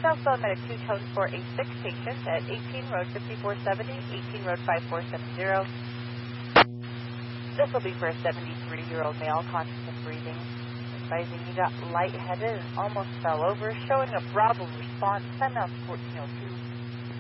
South Bell Medic 2 tones for a 6 patient at 18 Road 5470, 18 Road 5470. This will be for a 73-year-old male, conscious and breathing. Advising he got lightheaded and almost fell over, showing a Bravo response, 10 out 1402.